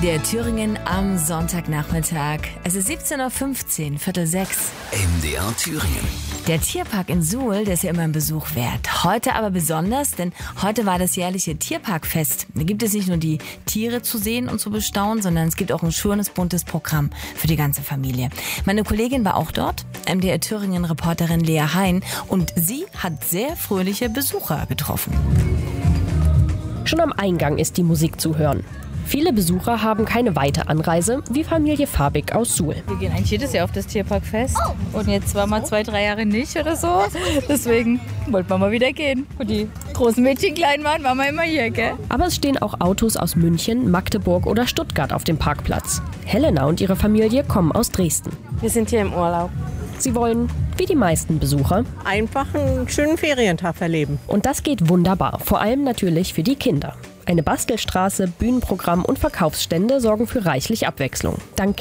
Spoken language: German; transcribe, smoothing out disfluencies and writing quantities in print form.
MDR Thüringen am Sonntagnachmittag. Es ist 17:15 Uhr, 17:45. MDR Thüringen. Der Tierpark in Suhl, der ist ja immer ein Besuch wert. Heute aber besonders, denn heute war das jährliche Tierparkfest. Da gibt es nicht nur die Tiere zu sehen und zu bestaunen, sondern es gibt auch ein schönes, buntes Programm für die ganze Familie. Meine Kollegin war auch dort, MDR Thüringen-Reporterin Lea Hein, und sie hat sehr fröhliche Besucher getroffen. Schon am Eingang ist die Musik zu hören. Viele Besucher haben keine weite Anreise, wie Familie Fabig aus Suhl. Wir gehen eigentlich jedes Jahr auf das Tierparkfest. Und jetzt waren wir 2-3 Jahre nicht oder so. Deswegen wollten wir mal wieder gehen. Und die großen Mädchen klein waren wir immer hier, gell? Aber es stehen auch Autos aus München, Magdeburg oder Stuttgart auf dem Parkplatz. Helena und ihre Familie kommen aus Dresden. Wir sind hier im Urlaub. Sie wollen, wie die meisten Besucher, einfach einen schönen Ferientag erleben. Und das geht wunderbar, vor allem natürlich für die Kinder. Eine Bastelstraße, Bühnenprogramm und Verkaufsstände sorgen für reichlich Abwechslung. Dank